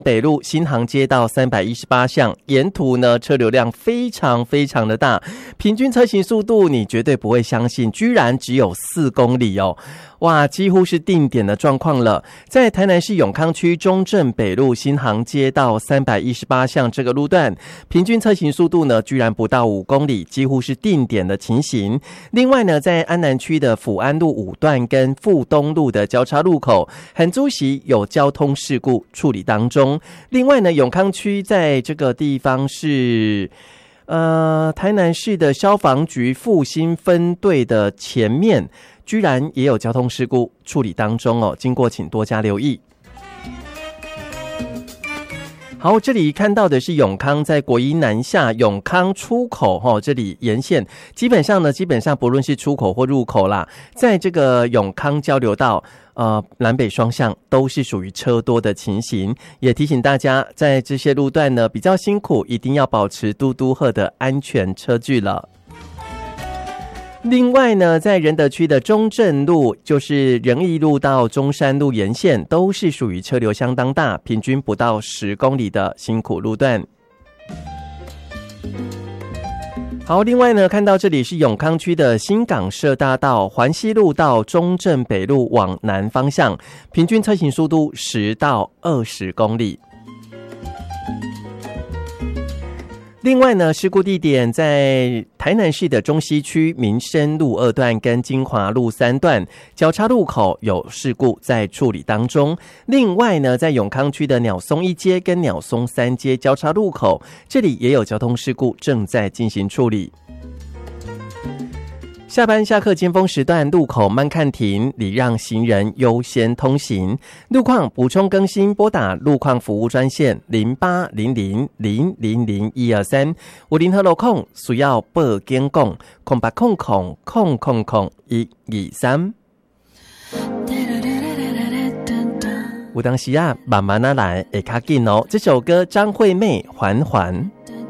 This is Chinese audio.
北路新航街道318巷，沿途呢车流量非常非常的大，平均车行速度你绝对不会相信，居然只有4公里哦。哇，几乎是定点的状况了。在台南市永康区中正北路新航街道318巷这个路段，平均车行速度呢居然不到5公里，几乎是定点的情形。另外呢，在安南区的福安路5段跟富东路的交叉路口，很足席有交通事故处理当中。另外呢，永康区在这个地方是台南市的消防局复兴分队的前面，居然也有交通事故处理当中哦，经过请多加留意。好，这里看到的是永康在国一南下永康出口这里沿线基本上不论是出口或入口啦，在这个永康交流道南北双向都是属于车多的情形，也提醒大家在这些路段呢比较辛苦，一定要保持嘟嘟鹤的安全车距了。另外呢，在仁德区的中正路，就是仁义路到中山路沿线，都是属于车流相当大，平均不到10公里的辛苦路段。好，另外呢，看到这里是永康区的新港社大道环西路到中正北路往南方向，平均车行速度10到20公里。另外呢，事故地点在台南市的中西区民生路2段跟金华路3段交叉路口有事故在处理当中。另外呢，在永康区的鸟松1街跟鸟松3街交叉路口，这里也有交通事故正在进行处理。下班下课尖峰时段路口慢看停，礼让行人优先通行。路况补充更新，拨打路况服务专线0800000123，有任何路况需要报警讲0800000123。有当时慢慢来会较紧哦。这首歌张惠妹缓缓。